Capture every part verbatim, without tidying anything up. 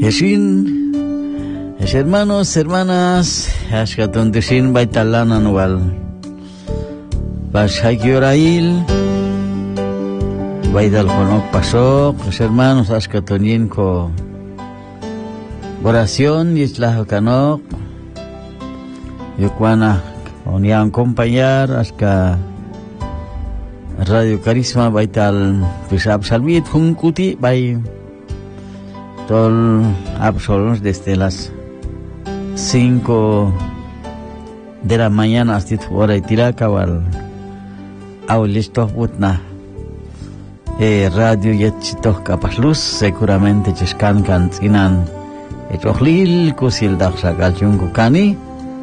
Yashin, hermanos, hermanas, ashkatun tishin baitalana nual. Bashayurail, baidal konok pasok, hermanos, ashkatunin ko oración yislah kanok. Yukwana onian acompañar hasta Radio Carisma baital pisab salvit hunkuti bay tol absolos desde las cinco de la mañana hasta hora y tira cabal au listo putna eh radio yetchitos kapaslus seguramente chiskan kan inan etohlil kusil daksa kalchungu kani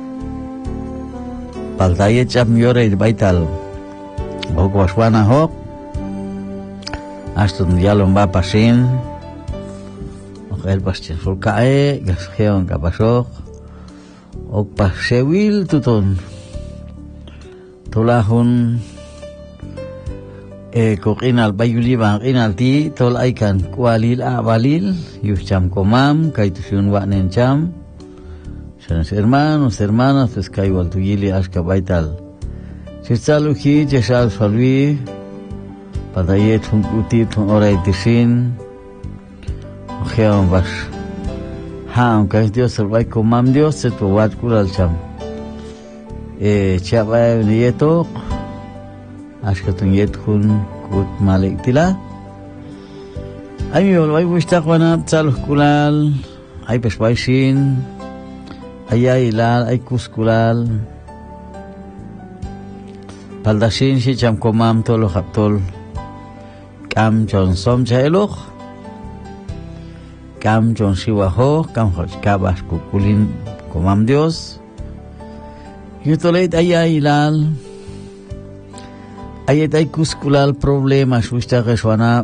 paltaye cham yore baital Boko aswana hok hasta un diálogo va pasin el pastel fulcae gasgeon kapasok ok pasewil tutun tolahun e kokinal bayuli bang inalti tol aikan kualil abalil yucham komam kaitusun wanen cham senos hermanos hermanas pescaiwal tuyili aska baital Chistaluki, Chesal Salvi, Padayet, Hunkutit, Oray Tisin, Ojeon Bash. Ham, que es Dios, el Baiko Mam Dios, se tu Wat Kulal Cham. Eh, Chabay Nieto, Ashkatun Yet Hun Kut Malik Tila. Ay, mi olvay Wistakwana, Tzal Kulal, Ay Peshbaisin, Ay Ilal, Ay Kuskulal. Paldashin si cham komam tolo haptol kam chon som chaelok kam chon siwaho kam hoj kabas kukulin komam Dios yutolet aya ilal ayet ay kuskulal problema shusta geswana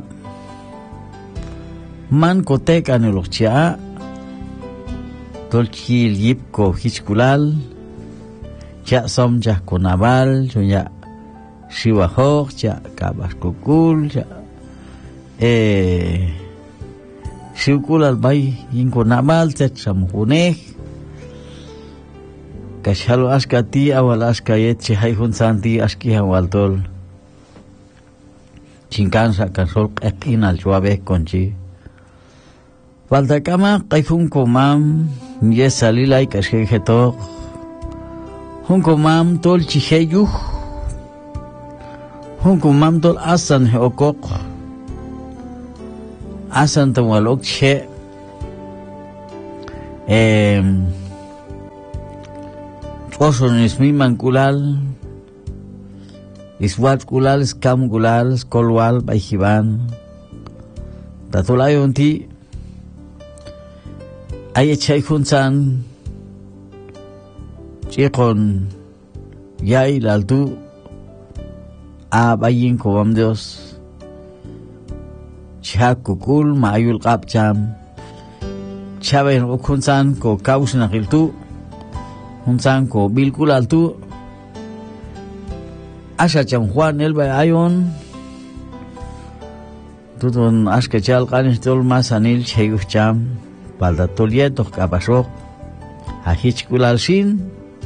man kotek anelok chia tolchil yip ko hichkulal cha som cha konabal chunya Siwahok, cha kabas kukul, cha eh siukul albay yingko nabal cha samuhunek kashalo askati awal askayet chihay hun santi aski awal tol chinkan sa kansol ekin al chuabe konchi falta kama kaifun komam yes salilay kashke getok hun komam tol chiheyuh Hunku mamdol asan he okok asan tawalok che em oson ismi mankulal iswat kulal skam kulal skolwal baihiban tatulayon ti ay chay hunsan chikon yay laltu abayin ko am Dios chakukul mayul kapcham chaben okunsan ko kaus na kiltu hunsan ko bilkul altu asa cham Juan elba ayon tutun aska chal kanis tol masanil chayuh cham palda tolietok kapasok ahich kulal sin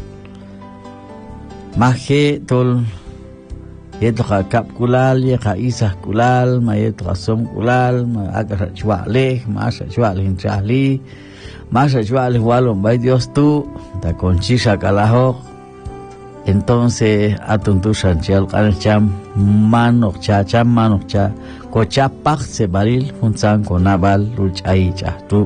mahe tol Yetha kap kulal, yetha isah kulal, ma yetha som kulal, ma agar chualeh, masa chualeh chahli, masa chualeh walom bay Dios tu, ta conchisa kalahok. Entonces atuntu sanchial kancham manok cha cham manok cha ko chapak se baril hunsan ko nabal luchai cha tu.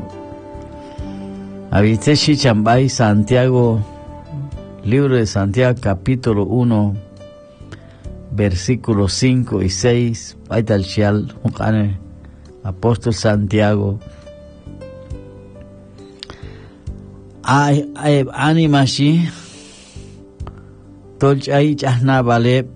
Avite shi chambay Santiago, libro de Santiago capítulo uno. Versículos cinco y seis, ahí está el chial, apóstol Santiago. Ay, ay, animashi, tolch ay chahna baleb,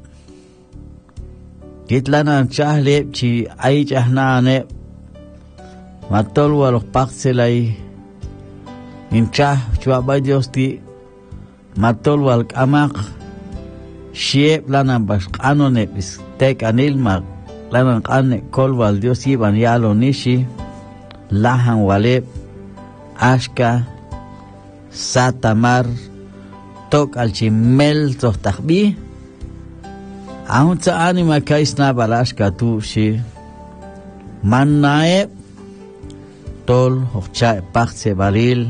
kitlana chahleb chi ay chahna ne, matolwa los paxelay, inchah chuabay Dios ti, matolwa al kamak, Shiep lana bas anone bis tek anil mag lana ane kolwal Dios iban yalo nishi lahan walep ashka satamar tok al chimel tohtahbi aun ta anima kaisna balashka tu shi mannae tol hocha pachtse baril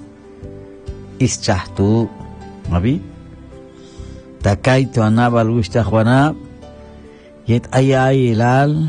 ischahtu abi takay to anabal gusta juana yet ayay ilal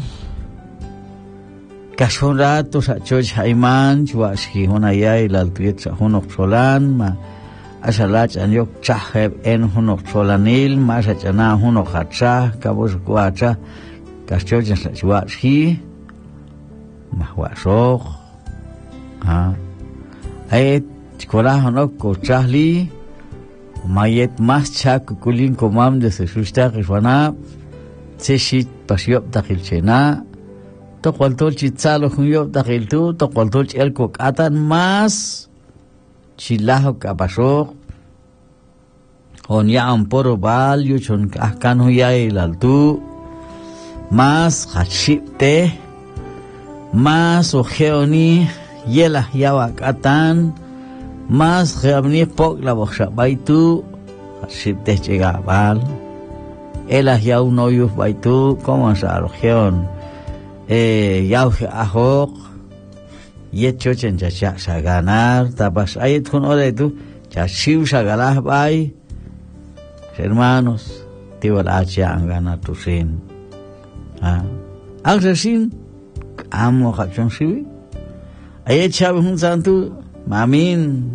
kashonrato sa choj haiman chuashi honayay ilal tuyet sa honok solan ma asalach anyok chaheb en honok solanil ma sa chana honok hatsa kabos kuacha kashchoj sa chuashi ma huasok ha ayet chikola honok ko chahli mayet mas chak kulin komam de se susta kishwana tshit pasyop dakhil chena to kwaltol chitsalo huyop dakhil tu to kwaltol el ko atan mas chilaho kapasok on ya amporo bal yu chon ahkan huyay laltu mas khachipte mas ojeoni yelah yawak atan mas geabni pok la boxa baitu shipte llega bal elas ya uno yus baitu como sa región eh ya ajok yecho chen cha cha ganar tapas ayet con ore tu cha shiu sa galah bai hermanos tiwal acha angana tu sin ah agresin amo khachon sibi ayet cha hun santu mamin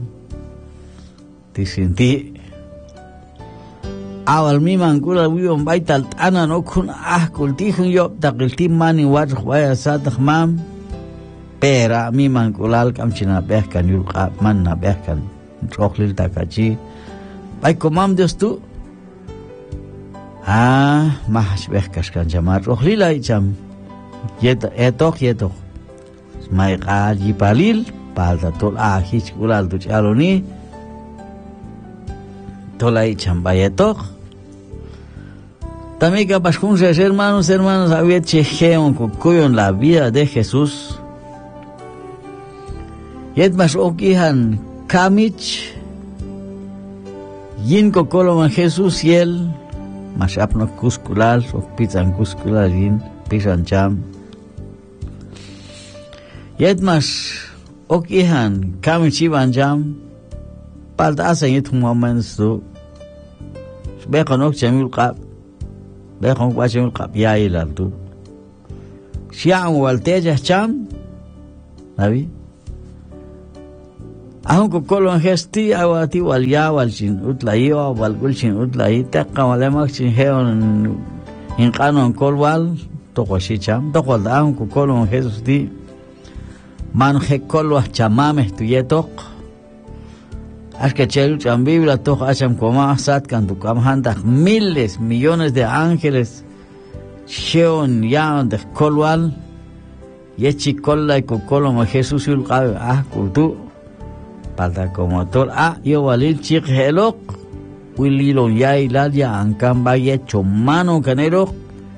tisinti awal mi mangkula wiyon baital ana no kun ah kultihun yo takiltim mani waj khwaya sadak mam pera mi mangkulal kam china behkan yul qab man na behkan troklil takachi bai komam dostu ah mahas behkas kan jamar troklil ai jam yet etok yetok mai qaji palil palda tol ahich ulal tu chaloni tolai chambayetok también que pascunses hermanos hermanos había chejeon kukuyon la vida de Jesús yet mas okihan kamich yin kokoloman Jesús yel mas apno kuskulal o pitan kuskulal yin pisan cham yet mas okihan kamich iban jam palda asan yet moment su bekon ok chamil qab bekon kwa chamil qab ya ilal tu siang wal teja cham nabi ahun ko kolon gesti awati wal ya wal chin utlai o wal gul chin utlai takka wal mak chin heon in qanon kolwal to qoshi cham to qol ahun ko kolon gesti man he kolwa chamame tuyetok aska chelu cham biblia to acham koma sat kan tu kam handa miles millones de ángeles sheon ya de kolwal yechi kolla ko kolon Jesús ul qabe ah kultu palta como tol a yo walil chik helok wililo ya ilal ya ankam ba yecho mano kanero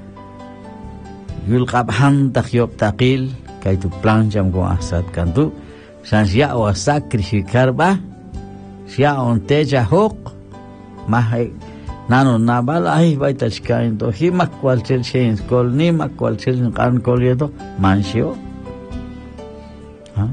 yul qab han takhyop taqil kay tu plan jam ko asat kan tu sans ya wa sacrificar ba sia on teja hok mahe nano nabal ai vai tachkain to hi makwal chel chen kol ni makwal chel kan kol yeto manshio ha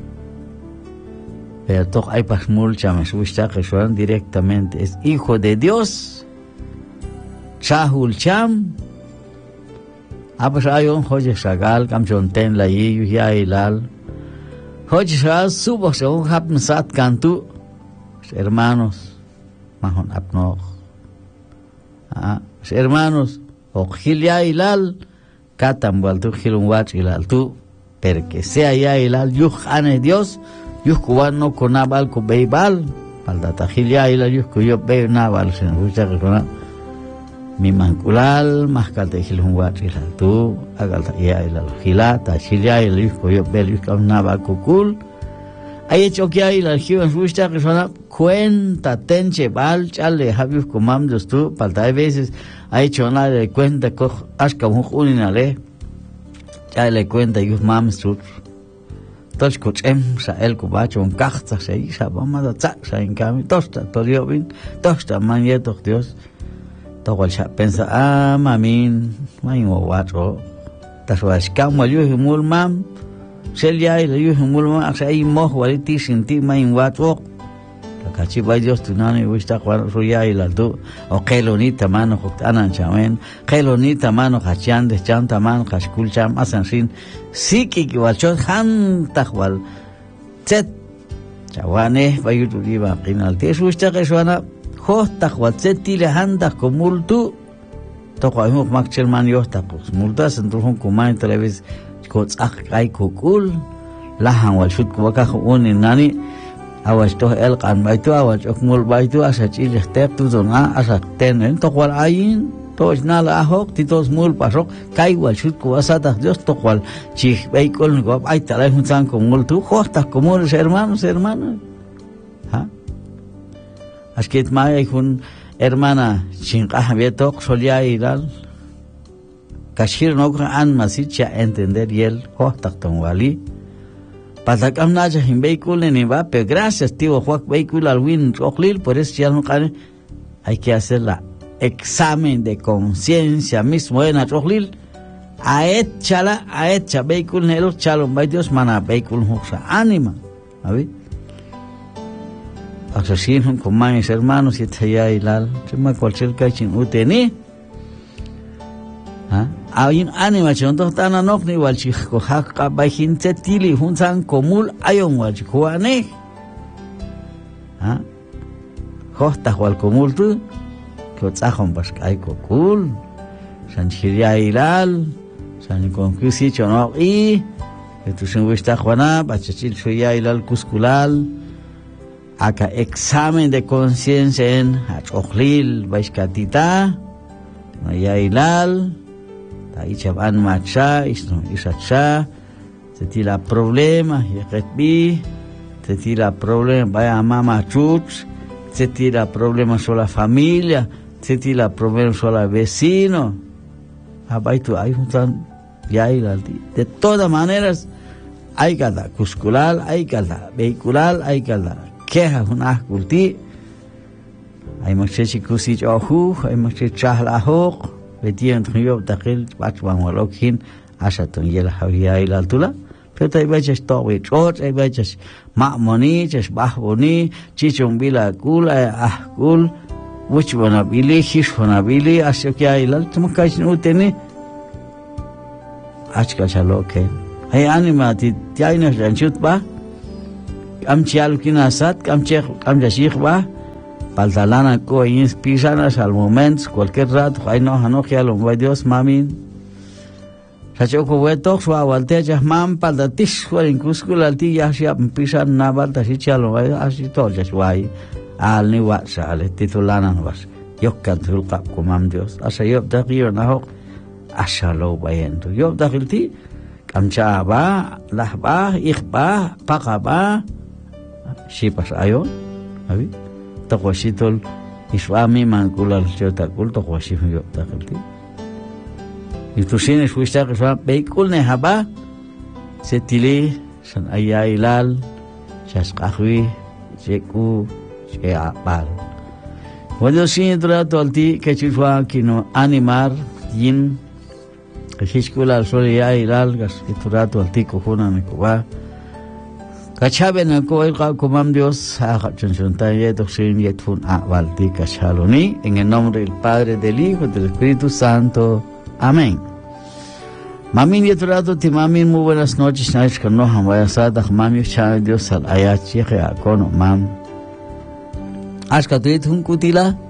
pero toch hay pasmul chamas gusta que suenan directamente es hijo de Dios chahul cham apa sayon hoje sagal kam jonten la yi ya ilal hoje sa subo se un hap sat kantu hermanos mahon apno ah hermanos ojil ya ilal katam waltu khilun wat ilal tu porque sea ya ilal yuh ane Dios yuh kubano konabal ko beibal palda tajil ya ilal yuh kuyo be nabal sin gusta que kona mi mankulal mahkal te khilun wat ilal tu agal ya ilal khilata shilya ilal yuh kuyo be yuh kam nabal ko kul hay hecho que hay la jivan gusta que suena cuenta tenche bal chale habib komam dostu palta hay veces ha hecho nada de cuenta ko aska un uninale chale cuenta yus mam sut Tosh kuchem sa el kubacho un kachta se isa vamos a tsa sa en cambio tosta toriobin tosta manieto Dios to wal sha pensa ah mamin mai ngo wacho taswas kam wal yu mul mam sel ya el yu mul mam sa i mo wal ti sinti mai wacho kachi bai Dios tunani wista kwar ruya ila tu o kelonita mano anan chamen kelonita mano khachan de chanta man khashkul cham asan sin siki ki walchot han takwal set chawane bayu tu diba qinal tes wista que suana ho takwal set tile handa komultu to ko hok makchel man yo takos multas entur kumai televis ko tsak kai kokul lahan wal shut ko ka khoni nani awas toh el kan baitu awas okmul baitu asa chil step tu zona asa tenen to kwal ayin to nala ahok titos mul pasok kai wal shut ko asa ta Dios to kwal chi beikol go ai tala hun san ko mul tu khosta como los hermanos hermanas ha asket mai hun hermana chin qahbeto solia iral kashir no an masicha entender yel khosta ton wali Patakam naja en vehículo en va, pero gracias tío Juan vehículo al win oclil, por eso ya no hay que hacer la examen de conciencia mismo en oclil, a echala a echa vehículo en el chalo by Dios mana vehículo hoxa ánima, a ver, asesino con mis hermanos y te ya ilal, se me cualquier cachin uteni. Hay un ánima chonto tan anok ni wal chico hakka bahin tetili hunsan komul ayon wal chico ane ha hosta wal komul tu ko tsahon bas kai kokul san chiria ilal san konkusi chono i tu sin wista juana bachachil suya ilal kuskulal aka examen de conciencia en achlil baiskatita ya ilal Ichaban macha, isno isacha, se tira problema, y retbi, se tira problema, vaya mama chuch, se tira problema sobre la familia, se tira problema sobre el vecino. Abai tu hay un ya de todas maneras hay cada cuscular, hay cada vehicular, hay cada queja una culti, hay muchos chicos y ojo, hay muchos chahlahok. Betian trio takil patwan walokin asatun yel hawiya ila tula pero ai baches to we chot ai baches ma moni ches bahboni chichon bila kula ah kul which wana bili hish wana bili asyokia ila tumukash uteni achka chaloke ai anima ti tiaina janchut ba am chial kinasat am chekh am jashikh ba Paltalana ko inspisanas al momento cualquier rato ay no hano que lo va Dios mamin sacho ko weto so awalte ja mam paldatis ko incluso la tía ya pisan na balta si chalo ay así todo ya suai al ni wa sale titulana was yo kan tulqa ko mam Dios asa yo da rio na ho asalo bayendo yo da gilti kamcha ba lah ba ich ba paqa ba si pas ayo abi takwashitol iswami mankulal chota kulto kwashif yo takalti itusine fuista que sa vehicle ne haba setili san ayailal chasqahwi cheku cheapal wado sin trato alti que chifwa kino animar yin que hiskula sol ayailal gas trato alti ko hona ne ko Kachaben ako el comam Dios a chonchontaye doctrina yetfun a valti kachaloni en el nombre del Padre, del Hijo y del Espíritu Santo. Amén. Mamin yetrato ti mamin muy buenas noches nais que no hamaya sada mami chave Dios al ayachi que akono mam. Aska tuit hun kutila.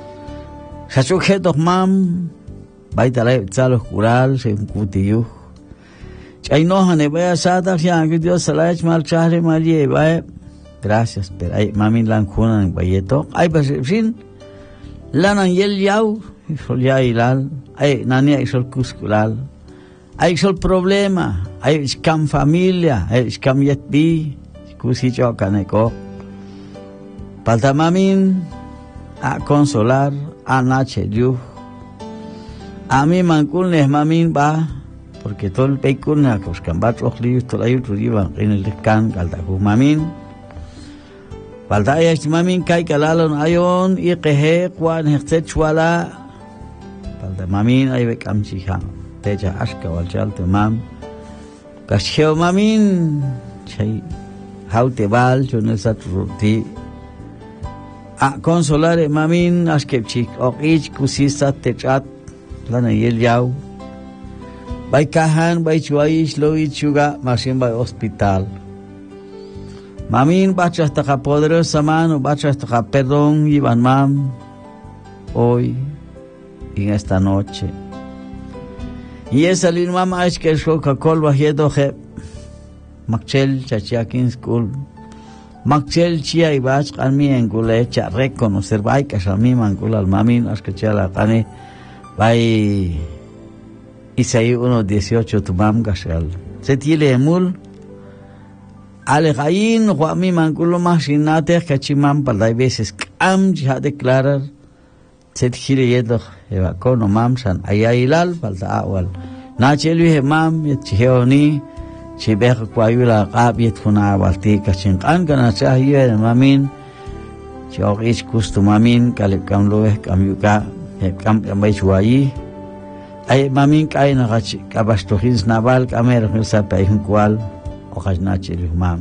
Sachuke dok mam baitala tsalo kural se kutiyu. Ay no hane vaya sada ya que Dios salach mal chare malie vaya gracias pero ay mami lan kunan bayeto ay pues sin lanan yel yau sol ya ilal ay nani ay sol kuskulal ay sol problema ay skam familia ay skam yetbi kusi chokaneko palta mamin a consolar a nache yu a mi mankul ne mamin ba porque todo el peicuna, que os cambat rojli, todo el ayuto llevan en el can, calta mamin. Falta ya mamin kai kalalon ayon y que Juan hecet chuala. Falta mamin ay be kamchiha. Teja ashka walchal te mam. Kashio mamin chay haute bal chonel satruti. A consolare mamin askepchik o ich kusisa techat lana yel yau. Bay kahan bay chuaish lo ichuga masin bay hospital. Mamin bacha hasta ka poderosa mano, bacha hasta ka perdón iban mam hoy en esta noche. Y esa lin mama es que shoka kolba yedoje makchel chachiakin school. Makchel chia ibach almi engule cha reconocer bay kasami mangula al mamin askechala kane bay Isaí uno dieciocho tumam gashal. Se tiene emul Alejain, Juami Mangulo Machinate, Cachimam, Palday veces, Am, ya declarar, Set Hiriyedo, Evacono Mamsan, Ayailal, Palda Awal, Nachelu Mam, Yet Chioni, Chiber Quayula, Abiet Funa, Balti, Cachin, Anganacha, Yer, Mamin, Chorich Custumamin, Calipcam Loe, Camuca, Camp Ambachuayi, Ay Mamin Kaina, Cabastohis Naval, Camer, Hilsapa, Hunqual, Ochajnachi Lumam.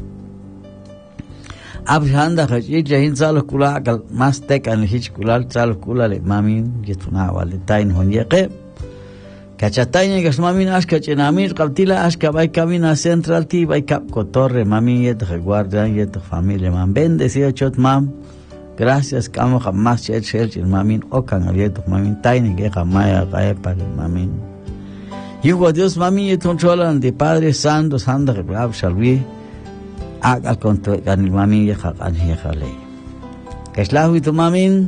Abhanda Hajit Jahin Salukula, Mastek and Hitchkulal, Salukula, Mamin, Yetuna, Tain Honyeke. Cachatainia Gasmamin Askachinamir, Captila Aska by Camina Central T by Cap Cotorre, Mamin yet Guardian yet familia man. Ben decía Chot Mam. Gracias, Camo jamás Church, Mamin, Okan, Alieto, Mamin, Tiny, Geja Maya, Gaepa, Mamin. Yugo Dios mami y controlan de Padre Santo, Santa Reblab, Shalvi, Aga contra el mami y Hakan Hejale. Keslahu y tu mamin,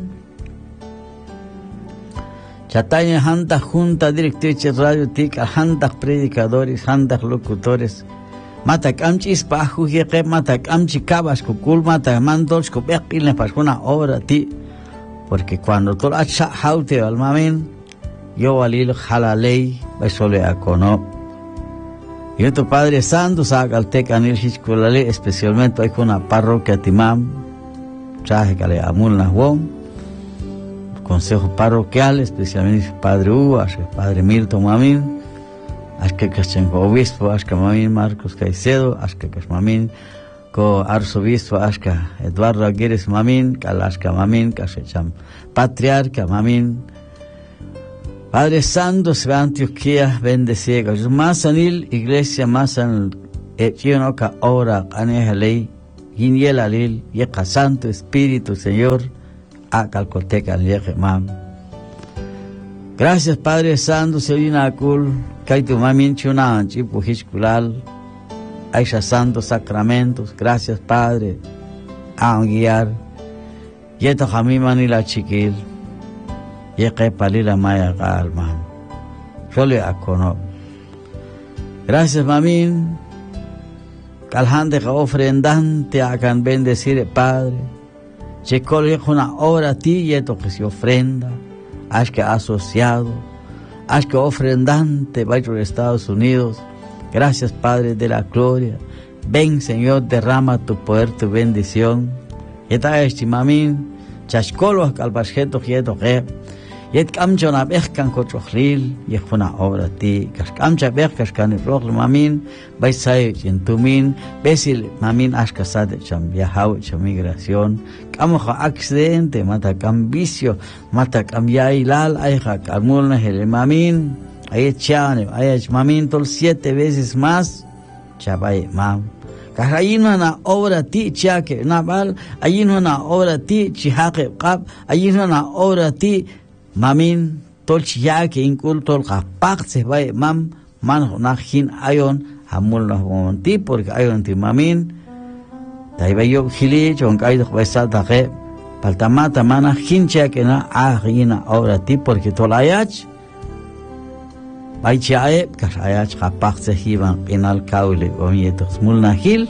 Chataña Hanta Junta, Directrices Radio Tic, Hanta Predicadores, Hanta Locutores, Mata Kamchis Paju, Jeque, Mata Kamchi Cabas, Kukul, Mata Mandos, Kopek, y le pasó una obra a ti, porque cuando tú la chahaute al mamin, yo valil halalei baisole akono. Y tu Padre Santo saca al tecanil hiskulale, especialmente hay con una parroquia timam, traje que le amul nahwon, consejo parroquial, especialmente Padre Hugo, Padre Milton Mamin, Ashke Cachenco Obispo, Ashka Mamin Marcos Caicedo, Ashka Mamin, co Arzobispo, Ashka Eduardo Aguirre Mamin, Calashka Mamin, Cachecham Patriarca Mamin, Padre Santo, se va a Antioquía, bendecido. Más anil, iglesia, más anil, echionoca, ora, aneja ley, guiniel alil, yeca santo, espíritu, Señor, a calcoteca, lieje mam. Gracias, Padre Santo, Selina Akul, Kaitu mamin chunan, chipu hiskulal, Aisha Santo, sacramentos, gracias, Padre, a guiar, yeto jamimani la chiquil. Yeque palila maya galman. Solo akono. Gracias, mamin. Calhante que ofrendante hagan bendecir, Padre. Checol es una obra a ti y esto que se ofrenda. Haz que asociado. Haz que ofrendante vaya a los Estados Unidos. Gracias, Padre de la gloria. Ven, Señor, derrama tu poder, tu bendición. Y está este mamin. Chascolo calvasjeto quieto que. Yet kamchona berkan kotrochlil, yehuna obra ti, kaskamcha berkas kan rohl mamin, baisay chintumin, besil mamin ashkasade cham viajau cham migración, kamoja accidente, mata cambicio, mata cambiai lal, ayja calmulna hele mamin, ayet chane, ayet mamin tol siete veces más, chabay mam. Kahayino na obra ti chiake nabal, ayino na obra ti chihake qab, ayino na obra ti Mamin tolch ya que inculto el se va mam man na hin ayon hamul na monti porque ayon ti mamin dai va yo hili chon kai de besa ta que paltamata mana hincha que na agina ahora ti porque tolayach vai chae kasayach kapaq se hiban penal kaule o nietos mulna hil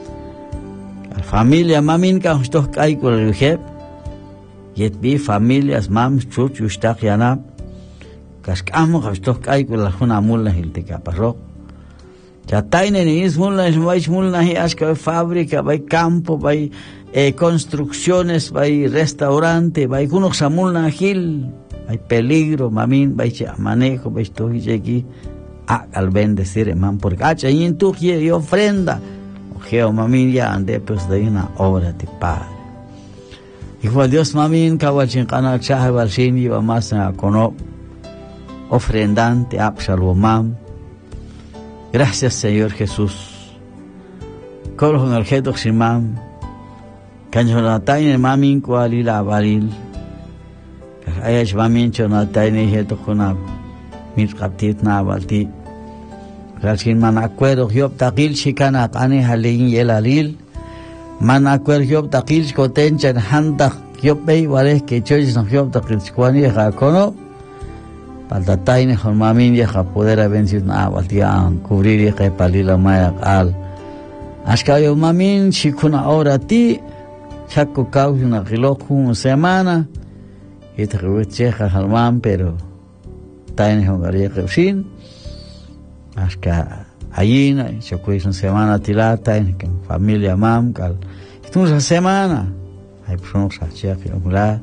familia mamin ka sto kai ko le yet bi familias mam chuch ustak yana kashkamo kashtok kay kula huna mulna hilti kaparro ya taine ni is mulna is vais mulna hi ashka fábrica vai campo vai eh, construcciones vai restaurante vai kuno samulna hil vai peligro mamin vai cha manejo vai to aquí al bendecir man porque acha yin tu y ofrenda Geo mamin ya ande pues de una obra de padre. Hijo de Dios mamin kawachin kana chahe balshin y más a cono ofrendante absalomam. Gracias Señor Jesús. Kolo con el geto simam. Kanjonataine mamin kualila baril. Ayach mamin chonataine geto kona mit kaptit na balti. Ralsin man acuerdo Job takil shikana kani halin yelalil man acuerdo Job takil kotenchan handa Job bay vale que chois no Job takil kwani ha kono paltatain hon mamin ya poder vencer na baltian cubrir que palila maya al ashka yo mamin shikuna ahora ti chako kau una reloj semana y te recheja halman pero tain hon garia sin hasta allí se cuida una semana tilata en familia mam cal estamos a semana hay personas a cheque acumular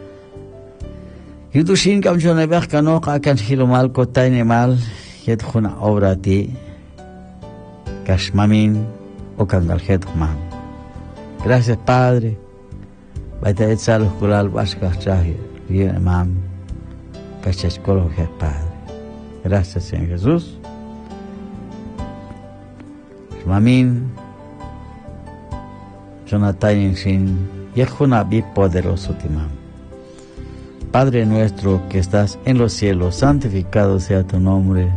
y tú sin que yo no vea que no que han sido mal cota y mal y es una obra ti kashmamin o cangal het mam gracias padre vaya a echar los culal vascas chaje y mam kashas colo het padre gracias Señor Jesús. Mamin, Jonathan sin Yehuna bi poderoso timam. Padre nuestro que estás en los cielos, santificado sea tu nombre.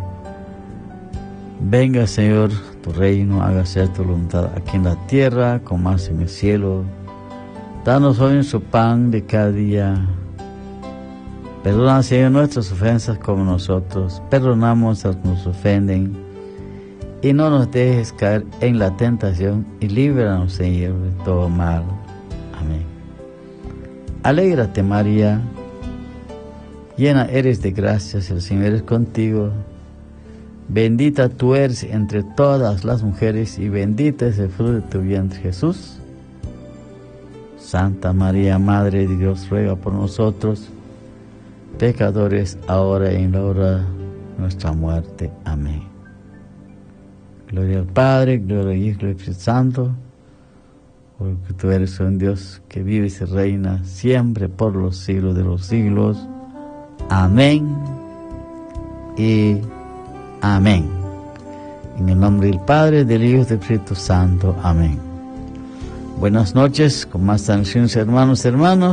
Venga Señor tu reino, hágase tu voluntad aquí en la tierra como más en el cielo. Danos hoy su pan de cada día. Perdona Señor nuestras ofensas como nosotros perdonamos a los que nos ofenden. Y no nos dejes caer en la tentación y líbranos, Señor, de todo mal. Amén. Alégrate, María, llena eres de gracias, el Señor es contigo. Bendita tú eres entre todas las mujeres y bendito es el fruto de tu vientre, Jesús. Santa María, Madre de Dios, ruega por nosotros, pecadores, ahora y en la hora de nuestra muerte. Amén. Gloria al Padre, gloria al Hijo, gloria al Espíritu Santo, porque tú eres un Dios que vives y reina siempre por los siglos de los siglos. Amén y amén. En el nombre del Padre, del Hijo y del Espíritu Santo. Amén. Buenas noches, con más atención, hermanos, hermanos.